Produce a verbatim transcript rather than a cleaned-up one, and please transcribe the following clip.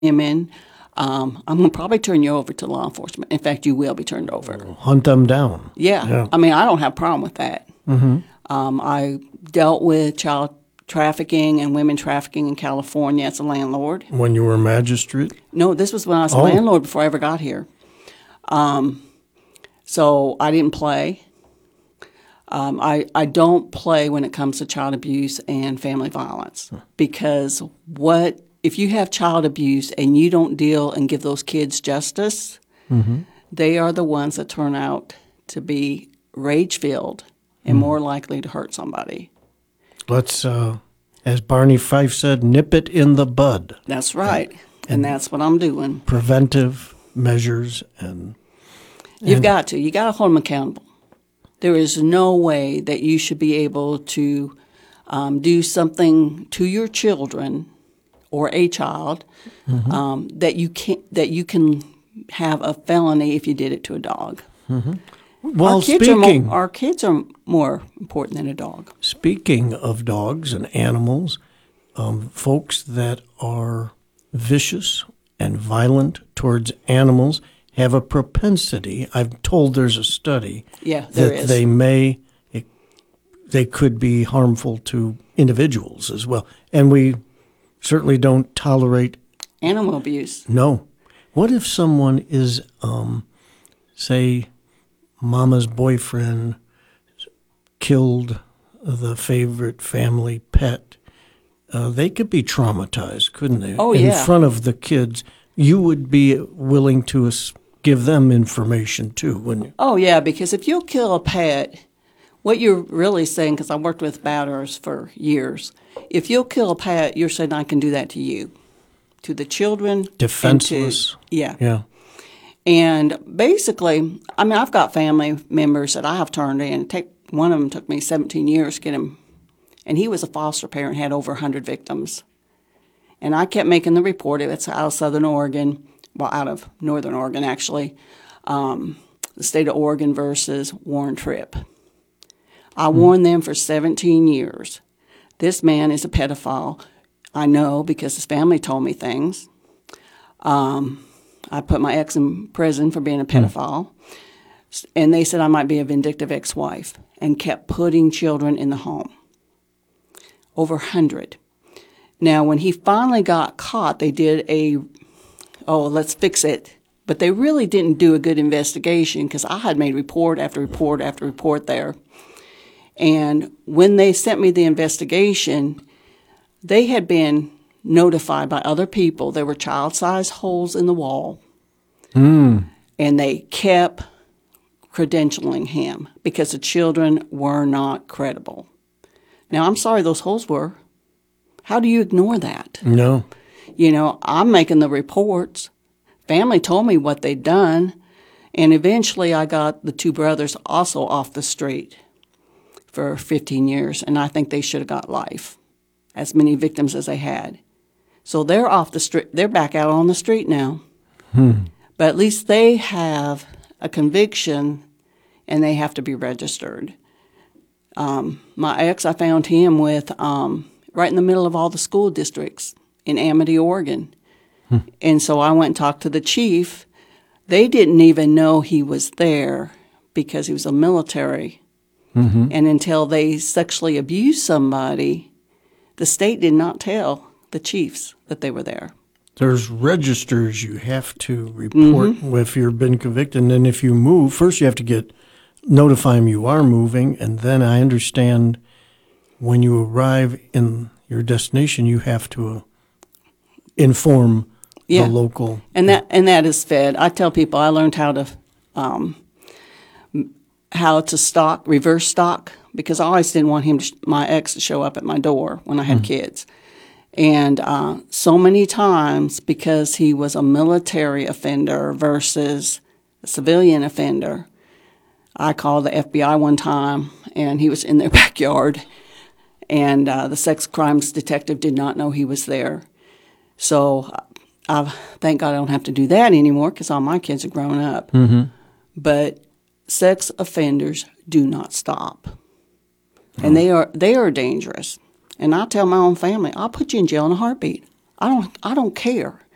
him in, um, I'm going to probably turn you over to law enforcement. In fact, you will be turned over. Hunt them down. Yeah. Yeah. I mean, I don't have a problem with that. Mm-hmm. Um, I dealt with child trafficking and women trafficking in California as a landlord. When you were a magistrate? No, this was when I was Oh. a landlord before I ever got here. Um, so I didn't play. Um, I, I don't play when it comes to child abuse and family violence, because what if you have child abuse and you don't deal and give those kids justice, mm-hmm. they are the ones that turn out to be rage-filled and mm-hmm. more likely to hurt somebody. Let's, uh, as Barney Fife said, nip it in the bud. That's right, and, and, and that's what I'm doing. Preventive measures and... You've and, got to. You got to hold them accountable. There is no way that you should be able to um, do something to your children or a child mm-hmm. um, that you can that you can have a felony if you did it to a dog. Mm-hmm. Well, our kids speaking, are more, our kids are more important than a dog. Speaking of dogs and animals, um, folks that are vicious and violent towards animals have a propensity. I'm told there's a study yeah, there that is. they may, it, they could be harmful to individuals as well. And we certainly don't tolerate animal abuse. No. What if someone is, um, say, mama's boyfriend killed the favorite family pet? Uh, they could be traumatized, couldn't they? Oh, In yeah. front of the kids. You would be willing to as- give them information too, wouldn't you? Oh, yeah, because if you'll kill a pet, what you're really saying, because I worked with batters for years, if you'll kill a pet, you're saying I can do that to you, to the children. Defenseless. To, yeah. Yeah. And basically, I mean, I've got family members that I have turned in. Take, one of them took me seventeen years to get him, and he was a foster parent, had over one hundred victims. And I kept making the report. It's out of Southern Oregon, well, out of Northern Oregon, actually, um, the state of Oregon versus Warren Tripp. I mm. warned them for seventeen years. This man is a pedophile. I know because his family told me things. Um, I put my ex in prison for being a pedophile. Mm. And they said I might be a vindictive ex-wife, and kept putting children in the home. Over one hundred. Now, when he finally got caught, they did a, oh, let's fix it. But they really didn't do a good investigation because I had made report after report after report there. And when they sent me the investigation, they had been notified by other people there were child-sized holes in the wall. Mm. And they kept credentialing him because the children were not credible. Now, I'm sorry those holes were. How do you ignore that? No. You know, I'm making the reports. Family told me what they'd done. And eventually I got the two brothers also off the street for fifteen years. And I think they should have got life, as many victims as they had. So they're off the street. They're back out on the street now. Hmm. But at least they have a conviction and they have to be registered. Um, my ex, I found him with... Um, right in the middle of all the school districts in Amity, Oregon. Hmm. And so I went and talked to the chief. They didn't even know he was there because he was a military. Mm-hmm. And until they sexually abused somebody, the state did not tell the chiefs that they were there. There's registers you have to report mm-hmm. if you've been convicted. And then if you move, first you have to get notify them you are moving. And then I understand when you arrive in your destination, you have to uh, inform yeah. the local. And that and that is fed. I tell people I learned how to um, how to stalk, reverse stalk, because I always didn't want him, to, my ex, to show up at my door when I had mm. kids. And uh, so many times, because he was a military offender versus a civilian offender, I called the F B I one time, and he was in their backyard. And uh, the sex crimes detective did not know he was there. So I thank God I don't have to do that anymore because all my kids are grown up. Mm-hmm. But sex offenders do not stop. Oh. And they are they are dangerous. And I tell my own family, I'll put you in jail in a heartbeat. I don't I don't care.